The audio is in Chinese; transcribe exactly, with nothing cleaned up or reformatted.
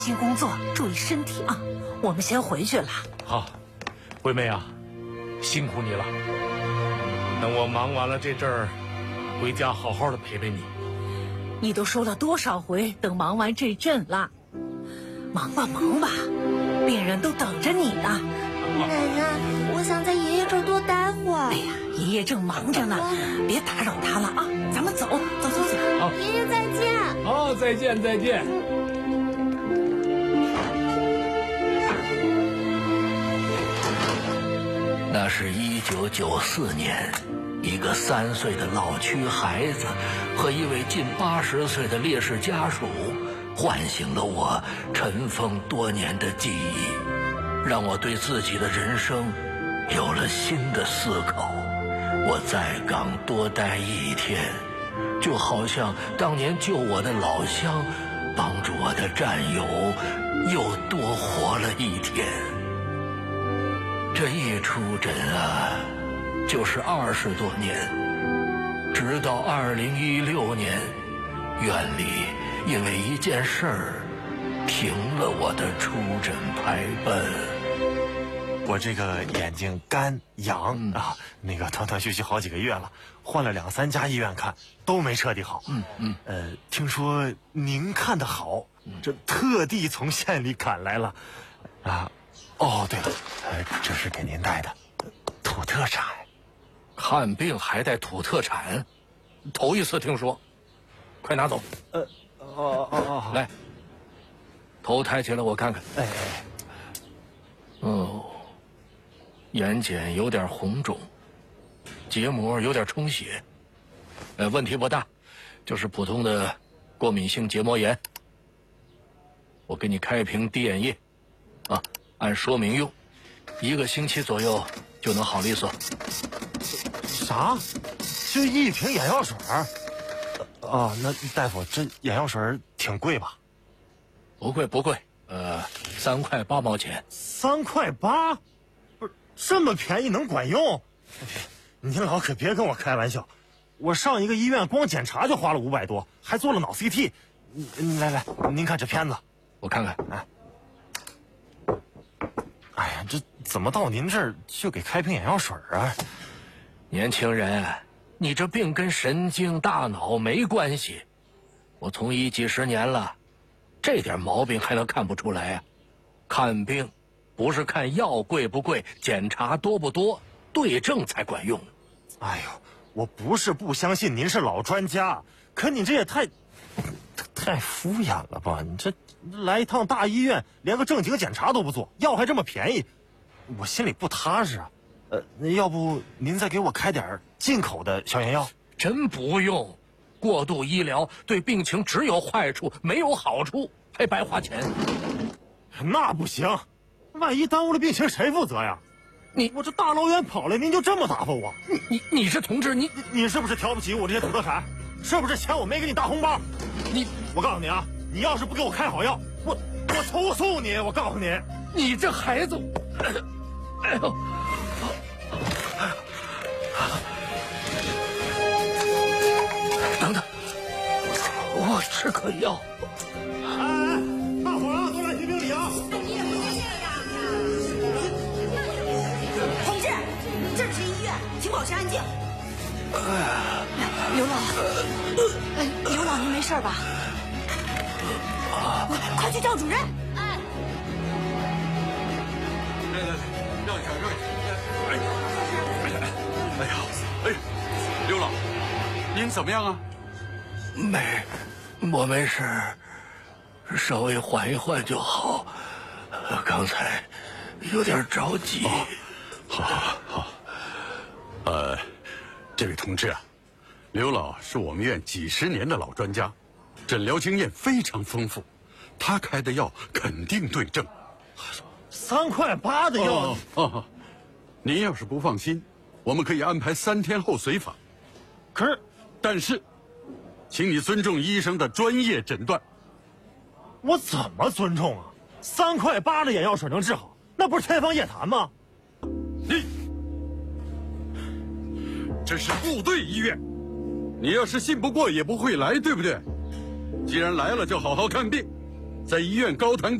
辛工作，注意身体啊！我们先回去了。 好，惠妹啊，辛苦你了。等我忙完了这阵儿，回家好好的陪陪你。 你都说了多少回，等忙完这阵了，忙吧忙吧，病人都等着你呢。 奶奶，我想在爷爷这儿多待会儿。 哎呀，爷爷正忙着呢，别打扰他了啊！咱们走，走走走。 好， 爷爷再见。 好，再见再见。 那是一九九四年，一个三岁的老区孩子和一位近八十岁的烈士家属，唤醒了我尘封多年的记忆，让我对自己的人生有了新的思考。我在岗多待一天，就好像当年救我的老乡，帮助我的战友又多活了一天。这一出诊啊，就是二十多年，直到二零一六年，院里因为一件事儿停了我的出诊排奔。 我这个眼睛干痒、嗯、啊，那个断断续续好几个月了，换了两三家医院看，都没彻底好。 嗯嗯， 呃，听说您看得好，这特地从县里赶来了，啊。哦，对了，呃，这是给您带的土特产。 看病还带土特产，头一次听说，快拿走。 呃，哦哦哦， 来，头抬起来我看看。 哎哎， 哦，眼睑有点红肿，结膜有点充血，呃，问题不大，就是普通的过敏性结膜炎。我给你开一瓶滴眼液，啊。按说明用，一个星期左右就能好利索。 啥？就一瓶眼药水儿？啊，那大夫，这眼药水挺贵吧？ 不贵不贵，呃，三块八毛钱。 三块八？不是这么便宜能管用？您老可别跟我开玩笑，我上一个医院光检查就花了五百多，还做了脑 C T。来来，您看这片子， 我看看。 哎。哎呀，这怎么到您这儿就给开瓶眼药水啊？ 年轻人，你这病跟神经大脑没关系。我从医几十年了，这点毛病还能看不出来啊？看病不是看药贵不贵，检查多不多，对症才管用。 哎呦，我不是不相信您是老专家，可你这也太太敷衍了吧？你这来一趟大医院，连个正经检查都不做，药还这么便宜，我心里不踏实啊。呃，要不您再给我开点进口的消炎药？ 真不用，过度医疗对病情只有坏处，没有好处，还白花钱。 那不行，万一耽误了病情，谁负责呀？ 你我这大老远跑来，您就这么打发我？ 你你你是同志，你你是不是瞧不起我这些土特产？是不是嫌我没给你大红包？ 你， 我告诉你啊，你要是不给我开好药，我我投诉你！我告诉你， 你这孩子，哎呦，等等，我吃颗药。 哎，大伙儿啊，都来评评理啊！ 你也不能这样啊！同志，这是医院，请保持安静。刘老，哎，刘老，您没事吧？快去叫主任！哎， 来来来，让一下，让一下。哎，哎呀，哎，刘老，您怎么样啊？ 没，我没事，稍微缓一缓就好。刚才有点着急。 哦、好，好，好。呃，这位同志啊，刘老是我们院几十年的老专家，诊疗经验非常丰富，他开的药肯定对症。 三块八的药， 哦哦，您要是不放心，我们可以安排三天后随访。 可是， 但是，请你尊重医生的专业诊断。 我怎么尊重啊？三块八的眼药水能治好，那不是天方夜谭吗？ 你，这是部队医院，你要是信不过也不会来，对不对？既然来了，就好好看病， 在医院高谈